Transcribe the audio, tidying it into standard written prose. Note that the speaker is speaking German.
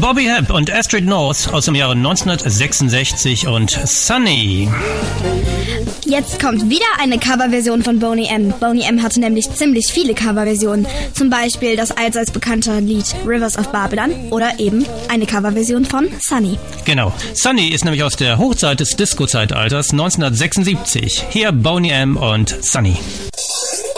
Bobby Hebb und Astrid North aus dem Jahre 1966 und Sunny. Jetzt kommt wieder eine Coverversion von Boney M. Boney M hatte nämlich ziemlich viele Coverversionen. Zum Beispiel das allseits bekannte Lied Rivers of Babylon oder eben eine Coverversion von Sunny. Genau. Sunny ist nämlich aus der Hochzeit des Disco-Zeitalters 1976. Hier Boney M und Sunny.